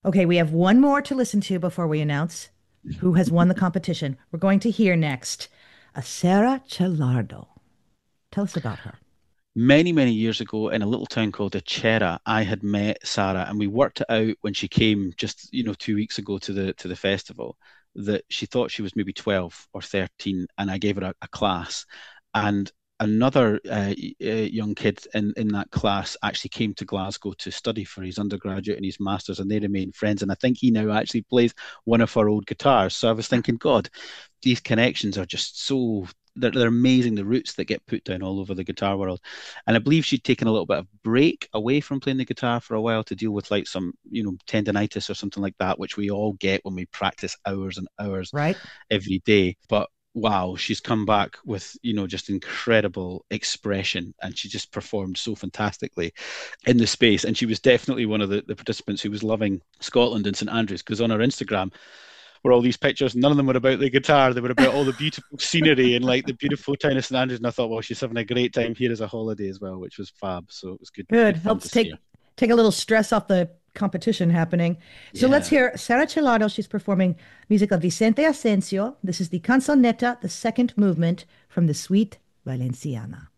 Okay, we have one more to listen to before we announce who has won the competition. We're going to hear next a Sarah Chelardo. Tell us about her. Many, many years ago in a little town called Echera, I had met Sarah and we worked it out when she came just, 2 weeks ago to the festival that she thought she was maybe 12 or 13 and I gave her a class. And another young kid in that class actually came to Glasgow to study for his undergraduate and his master's, and they remain friends. And I think he now actually plays one of her old guitars. So I was thinking, God, these connections are just so they're amazing, the roots that get put down all over the guitar world. And I believe she'd taken a little bit of break away from playing the guitar for a while to deal with like some, tendonitis or something like that, which we all get when we practice hours and hours Right? every day. But wow, she's come back with, just incredible expression and she just performed so fantastically in the space. And she was definitely one of the participants who was loving Scotland and St Andrews because on her Instagram, were all these pictures. None of them were about the guitar. They were about all the beautiful scenery and like the beautiful town of St Andrews. And I thought, well, she's having a great time here as a holiday as well, which was fab. So it was good, Good. good fun Helps to see her. take a little stress off the competition happening. So let's Yeah. hear Sarah Chelardo. She's performing music of Vicente Asensio. This is the Canzonetta, the second movement from the Suite Valenciana.